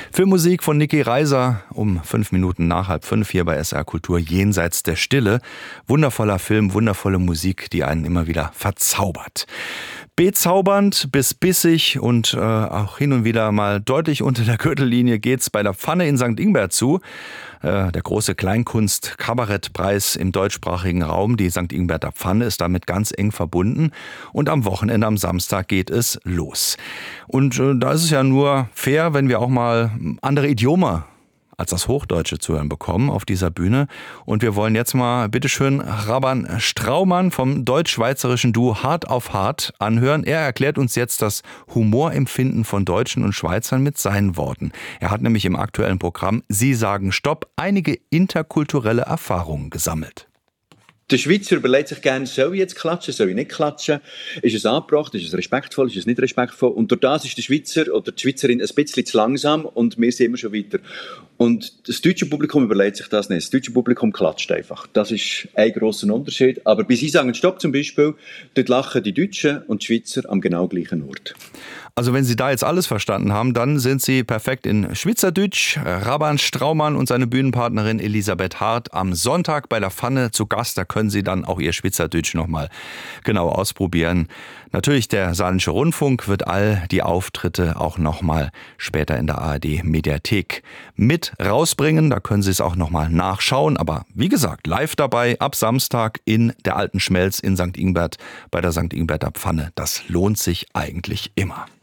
Filmmusik von Niki Reiser um 5 Minuten nach 4:30 hier bei SR Kultur Jenseits der Stille. Wundervoller Film, wundervolle Musik, die einen immer wieder verzaubert. Bezaubernd bis bissig und auch hin und wieder mal deutlich unter der Gürtellinie geht's bei der Pfanne in St. Ingbert zu. Der große Kleinkunst-Kabarettpreis im deutschsprachigen Raum, die St. Ingberter Pfanne, ist damit ganz eng verbunden. Und am Wochenende, am Samstag, geht es los. Und da ist es ja nur fair, wenn wir auch mal andere Idiome als das Hochdeutsche zu hören bekommen auf dieser Bühne. Und wir wollen jetzt mal bitteschön Raban Straumann vom deutsch-schweizerischen Duo Hart auf Hart anhören. Er erklärt uns jetzt das Humorempfinden von Deutschen und Schweizern mit seinen Worten. Er hat nämlich im aktuellen Programm Sie sagen Stopp einige interkulturelle Erfahrungen gesammelt. Der Schweizer überlegt sich gerne, soll ich jetzt klatschen, soll ich nicht klatschen? Ist es angebracht, ist es respektvoll, ist es nicht respektvoll? Und durch das ist der Schweizer oder die Schweizerin ein bisschen zu langsam und wir sind immer schon weiter. Und das deutsche Publikum überlegt sich das nicht. Das deutsche Publikum klatscht einfach. Das ist ein grosser Unterschied. Aber bei Sie sagen Stopp zum Beispiel, dort lachen die Deutschen und die Schweizer am genau gleichen Ort. Also wenn Sie da jetzt alles verstanden haben, dann sind Sie perfekt in Schweizerdeutsch. Raban Straumann und seine Bühnenpartnerin Elisabeth Hart am Sonntag bei der Pfanne zu Gast. Da können Sie dann auch Ihr Schweizerdeutsch nochmal genau ausprobieren. Natürlich, der Saarländische Rundfunk wird all die Auftritte auch nochmal später in der ARD-Mediathek mit rausbringen. Da können Sie es auch nochmal nachschauen. Aber wie gesagt, live dabei ab Samstag in der Alten Schmelz in St. Ingbert bei der St. Ingberter Pfanne. Das lohnt sich eigentlich immer.